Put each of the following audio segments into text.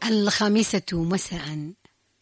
الخامسة مساء.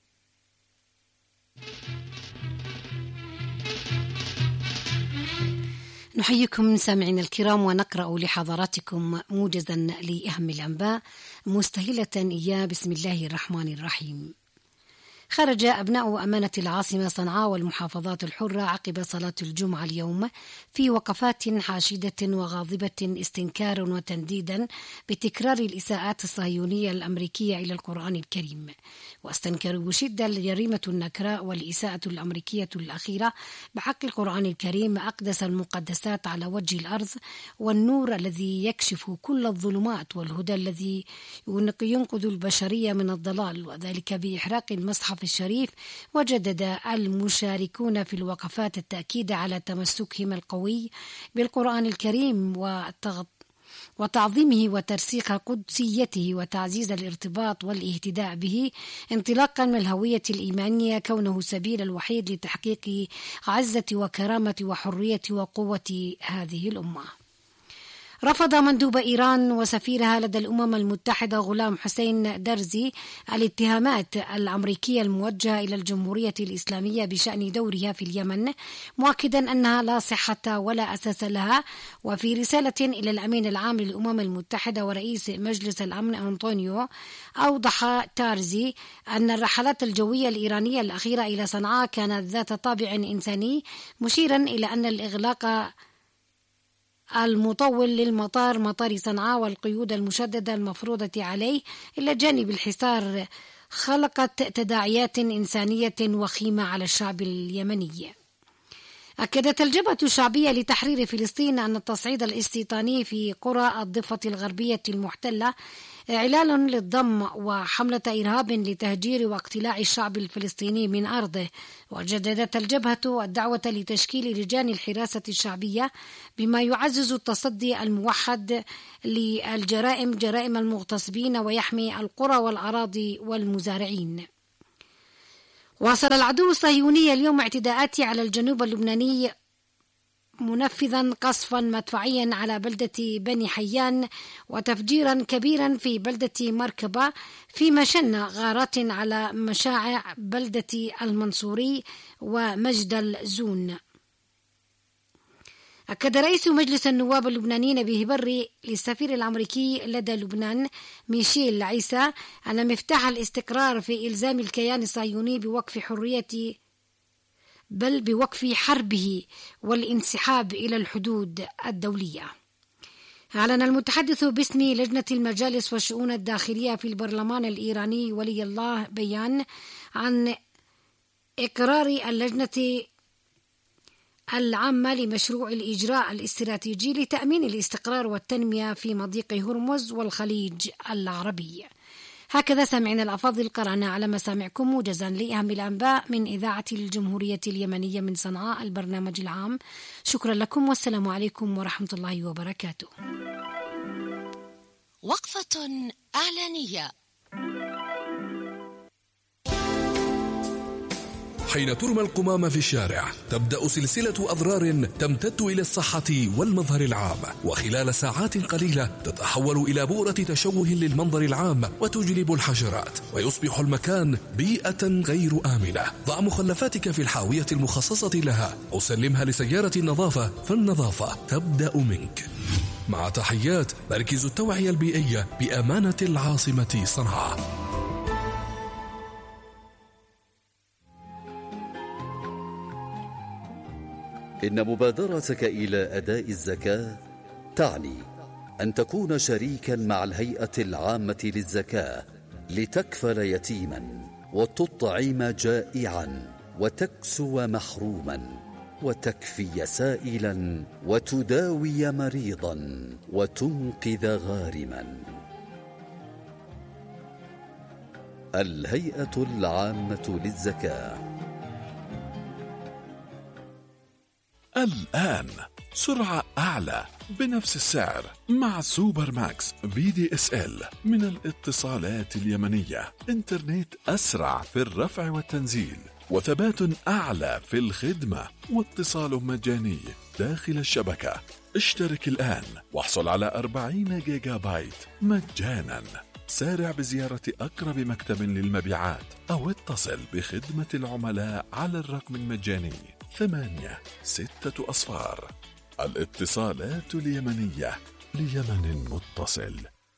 نحييكم سامعين الكرام ونقرأ لحضراتكم موجزا لأهم الأنباء مستهلة إياه. بسم الله الرحمن الرحيم. خرج أبناء أمانة العاصمة صنعاء والمحافظات الحرة عقب صلاة الجمعة اليوم في وقفات حاشدة وغاضبة استنكارا وتنديدا بتكرار الإساءات الصهيونية الأمريكية إلى القرآن الكريم، واستنكروا بشدة الجريمة النكراء والإساءة الأمريكية الأخيرة بحق القرآن الكريم أقدس المقدسات على وجه الأرض، والنور الذي يكشف كل الظلمات، والهدى الذي ينقذ البشرية من الضلال، وذلك بإحراق المصحف الشريف. وجدد المشاركون في الوقفات التأكيد على تمسكهم القوي بالقرآن الكريم وتعظيمه وترسيخ قدسيته وتعزيز الارتباط والاهتداء به، انطلاقا من الهوية الإيمانية كونه السبيل الوحيد لتحقيق عزة وكرامة وحرية وقوة هذه الأمة. رفض مندوب إيران وسفيرها لدى الأمم المتحدة غلام حسين درزي الاتهامات الأمريكية الموجهة إلى الجمهورية الإسلامية بشأن دورها في اليمن، مؤكدا أنها لا صحة ولا أساس لها. وفي رسالة إلى الأمين العام للأمم المتحدة ورئيس مجلس الأمن أنطونيو، أوضح تارزي أن الرحلات الجوية الإيرانية الأخيرة إلى صنعاء كانت ذات طابع إنساني، مشيرا إلى أن الإغلاق المطول للمطار مطار صنعاء والقيود المشددة المفروضة عليه إلى جانب الحصار خلقت تداعيات إنسانية وخيمة على الشعب اليمني. أكدت الجبهة الشعبية لتحرير فلسطين أن التصعيد الاستيطاني في قرى الضفة الغربية المحتلة إعلان للضم وحملة إرهاب لتهجير واقتلاع الشعب الفلسطيني من أرضه. وجددت الجبهة الدعوة لتشكيل لجان الحراسة الشعبية بما يعزز التصدي الموحد للجرائم جرائم المغتصبين ويحمي القرى والأراضي والمزارعين. واصل العدو الصهيوني اليوم اعتداءاته على الجنوب اللبناني منفذا قصفا مدفعيا على بلدة بني حيان وتفجيرا كبيرا في بلدة مركبة، فيما شن غارات على مشاعع بلدة المنصوري ومجدل زون. أكد رئيس مجلس النواب اللبناني نبيه بري للسفير الأمريكي لدى لبنان ميشيل عيسى أن مفتاح الاستقرار في إلزام الكيان الصهيوني بوقف بوقف حربه والانسحاب إلى الحدود الدولية. أعلن المتحدث باسم لجنة المجالس والشؤون الداخلية في البرلمان الإيراني ولي الله بيان عن إقرار اللجنة العامة لمشروع الإجراء الاستراتيجي لتأمين الاستقرار والتنمية في مضيق هرمز والخليج العربي. هكذا سامعين الأفاضل، قرأنا على مسامعكم موجزا لأهم الأنباء من إذاعة الجمهورية اليمنية من صنعاء البرنامج العام. شكرا لكم والسلام عليكم ورحمة الله وبركاته. وقفة إعلانية. حين ترمى القمامة في الشارع تبدأ سلسلة أضرار تمتد إلى الصحة والمظهر العام، وخلال ساعات قليلة تتحول إلى بؤرة تشوه للمنظر العام وتجلب الحشرات، ويصبح المكان بيئة غير آمنة. ضع مخلفاتك في الحاوية المخصصة لها أو سلمها لسيارة النظافة، فالنظافة تبدأ منك. مع تحيات مركز التوعية البيئية بأمانة العاصمة صنعاء. إن مبادرتك إلى أداء الزكاة تعني أن تكون شريكا مع الهيئة العامة للزكاة لتكفل يتيما وتطعم جائعا وتكسو محروما وتكفي سائلا وتداوي مريضا وتنقذ غارما. الهيئة العامة للزكاة. الآن سرعة أعلى بنفس السعر مع سوبر ماكس VDSL من الاتصالات اليمنية. إنترنت أسرع في الرفع والتنزيل وثبات أعلى في الخدمة واتصال مجاني داخل الشبكة. اشترك الآن واحصل على 40 جيجا بايت مجانا. سارع بزيارة أقرب مكتب للمبيعات أو اتصل بخدمة العملاء على الرقم المجاني 86. الاتصالات اليمنية ليمن متصل.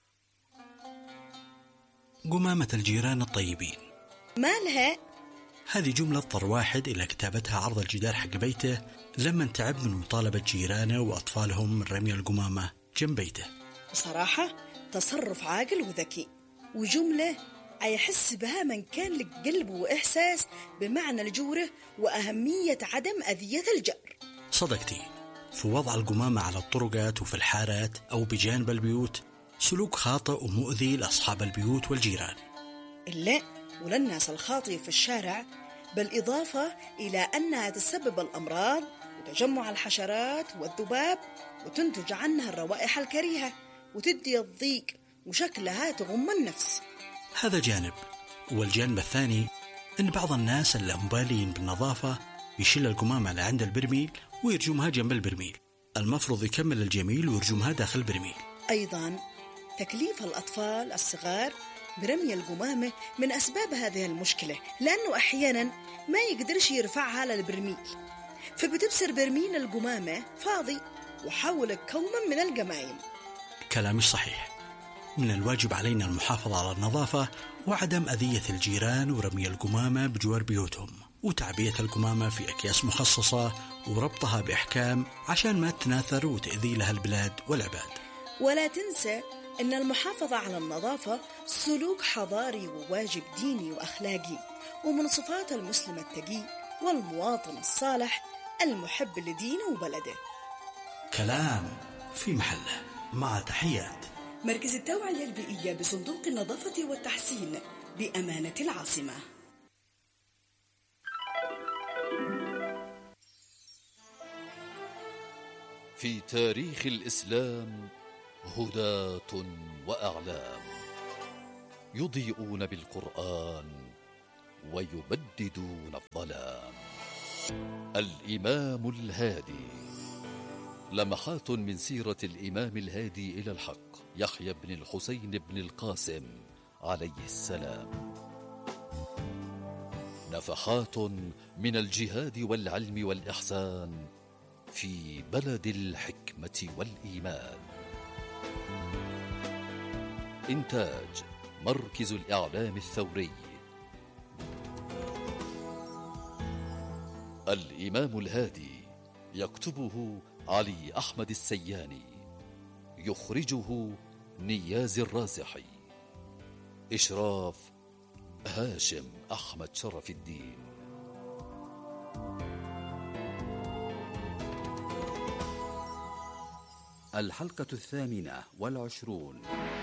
قمامة الجيران الطيبين. مالها؟ هذه جملة اضطر واحد إلى كتابتها عرض الجدار حق بيته لما تعب من مطالبة جيرانه وأطفالهم من رمي القمامة جنب بيته. بصراحة تصرف عاقل وذكي، وجملة يحس بها من كان لك قلب وإحساس بمعنى الجورة وأهمية عدم أذية الجار. صدقتي، في وضع القمامة على الطرقات وفي الحارات أو بجانب البيوت سلوك خاطئ ومؤذي لأصحاب البيوت والجيران. إلا وللناس الخاطئة في الشارع، بالإضافة إلى أنها تسبب الأمراض وتجمع الحشرات والذباب، وتنتج عنها الروائح الكريهة وتدي الضيق وشكلها تغم النفس. هذا جانب. والجانب الثاني أن بعض الناس اللامبالين بالنظافة يشيل القمامة لعند البرميل ويرجمها جنب البرميل. المفروض يكمل الجميل ويرجمها داخل البرميل. أيضا تكليف الأطفال الصغار برمي القمامة من أسباب هذه المشكلة، لأنه أحيانا ما يقدرش يرفعها للبرميل، فبتبصر برميل القمامة فاضي وحولك كوما من القمايم. كلامي صحيح. من الواجب علينا المحافظة على النظافة وعدم أذية الجيران ورمي القمامة بجوار بيوتهم، وتعبية القمامة في أكياس مخصصة وربطها بإحكام عشان ما تناثر وتأذي لها البلاد والعباد. ولا تنسى أن المحافظة على النظافة سلوك حضاري وواجب ديني وأخلاقي، ومن صفات المسلم التقي والمواطن الصالح المحب لدينه وبلده. كلام في محله. مع تحيات مركز التوعية البيئية بصندوق النظافة والتحسين بأمانة العاصمة. في تاريخ الإسلام هداة وأعلام يضيئون بالقرآن ويبددون الظلام. الإمام الهادي، لمحات من سيرة الإمام الهادي إلى الحق يحيى بن الحسين بن القاسم عليه السلام. نفحات من الجهاد والعلم والإحسان في بلد الحكمة والإيمان. إنتاج مركز الإعلام الثوري. الإمام الهادي، يكتبه علي أحمد السياني، يخرجه نياز الرازحي، إشراف هاشم أحمد شرف الدين. الحلقة 28.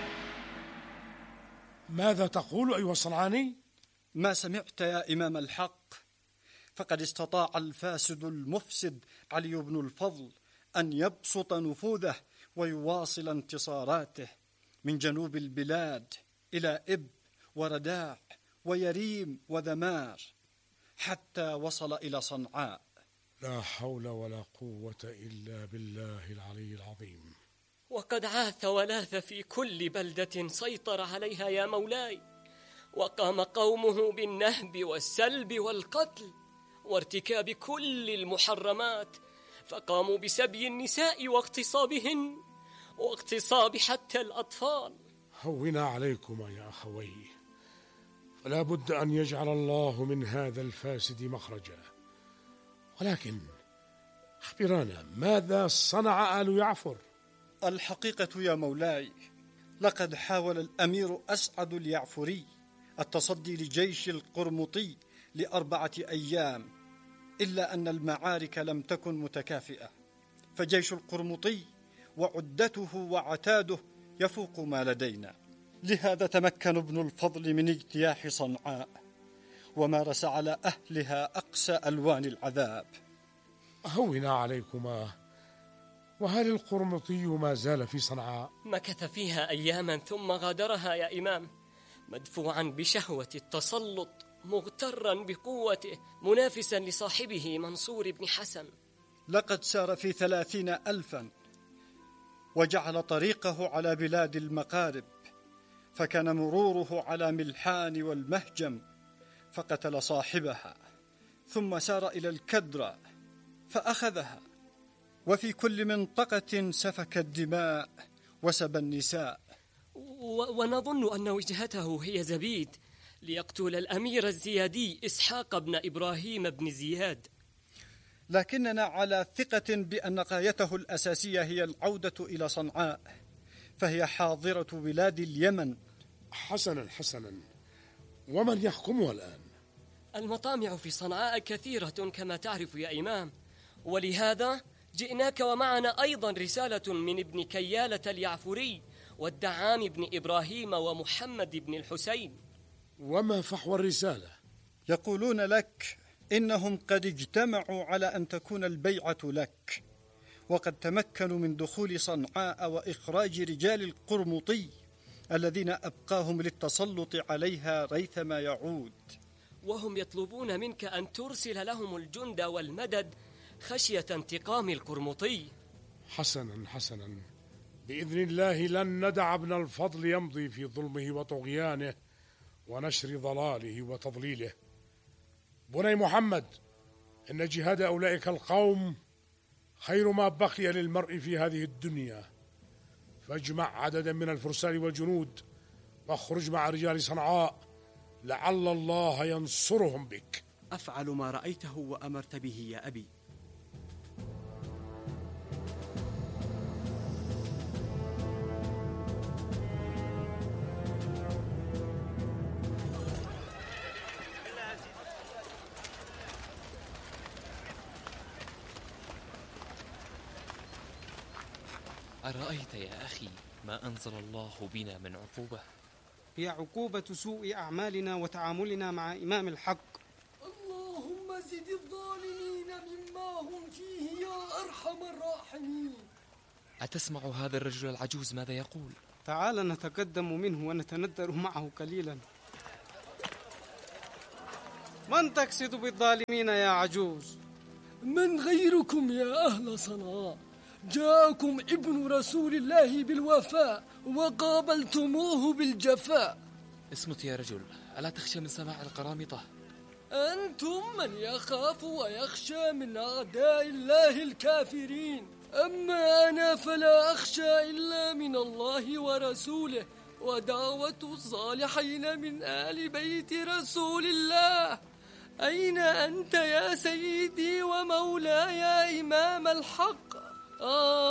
ماذا تقول أيها الصنعاني؟ ما سمعت يا إمام الحق، فقد استطاع الفاسد المفسد علي بن الفضل أن يبسط نفوذه ويواصل انتصاراته من جنوب البلاد إلى إب ورداع ويريم وذمار حتى وصل إلى صنعاء. لا حول ولا قوة إلا بالله العلي العظيم. وقد عاث ولاث في كل بلدة سيطر عليها يا مولاي، وقام قومه بالنهب والسلب والقتل وارتكاب كل المحرمات، فقاموا بسبي النساء واغتصابهن واغتصاب حتى الأطفال. هونا عليكما يا أخوي، فلا بد أن يجعل الله من هذا الفاسد مخرجا. ولكن أخبرانا، ماذا صنع آل يعفر؟ الحقيقة يا مولاي، لقد حاول الأمير أسعد اليعفري التصدي لجيش القرمطي ل4 أيام، إلا أن المعارك لم تكن متكافئة، فجيش القرمطي وعدته وعتاده يفوق ما لدينا. لهذا تمكن ابن الفضل من اجتياح صنعاء ومارس على أهلها أقسى ألوان العذاب. هونا عليكما، وهل القرمطي ما زال في صنعاء؟ مكث فيها أياما ثم غادرها يا إمام، مدفوعا بشهوة التسلط، مغترا بقوته، منافسا لصاحبه منصور بن حسن. لقد سار في 30,000 وجعل طريقه على بلاد المقارب، فكان مروره على ملحان والمهجم فقتل صاحبها، ثم سار إلى الكدرى فأخذها، وفي كل منطقة سفك الدماء وسبى النساء. ونظن أن وجهته هي زبيد ليقتل الأمير الزيادي إسحاق بن إبراهيم بن زياد، لكننا على ثقة بأن غايته الأساسية هي العودة إلى صنعاء، فهي حاضرة بلاد اليمن. حسنا، ومن يحكمها الآن؟ المطامع في صنعاء كثيرة كما تعرف يا إمام، ولهذا جئناك ومعنا أيضا رسالة من ابن كيالة اليعفري والدعام بن إبراهيم ومحمد بن الحسين. وما فحوى الرسالة؟ يقولون لك إنهم قد اجتمعوا على أن تكون البيعة لك، وقد تمكنوا من دخول صنعاء وإخراج رجال القرمطي الذين أبقاهم للتسلط عليها ريثما يعود، وهم يطلبون منك أن ترسل لهم الجند والمدد خشية انتقام القرمطي. حسنا، بإذن الله لن ندع ابن الفضل يمضي في ظلمه وطغيانه ونشر ضلاله وتضليله. بني محمد، إن جهاد أولئك القوم خير ما بقي للمرء في هذه الدنيا، فاجمع عددا من الفرسان والجنود واخرج مع رجال صنعاء لعل الله ينصرهم بك. أفعل ما رأيته وأمرت به يا أبي. أرأيت يا أخي ما أنزل الله بنا من عقوبة؟ هي عقوبة سوء أعمالنا وتعاملنا مع إمام الحق. اللهم زد الظالمين مما هم فيه يا أرحم الراحمين. أتسمع هذا الرجل العجوز ماذا يقول؟ تعال نتقدم منه ونتندر معه قليلا. من تقصد بالظالمين يا عجوز؟ من غيركم يا أهل صنعاء؟ جاءكم ابن رسول الله بالوفاء وقابلتموه بالجفاء. اصمت يا رجل، ألا تخشى من سماع القرامطة؟ أنتم من يخاف ويخشى من أعداء الله الكافرين، أما أنا فلا أخشى إلا من الله ورسوله ودعوة الصالحين من آل بيت رسول الله. أين أنت يا سيدي ومولاي يا إمام الحق؟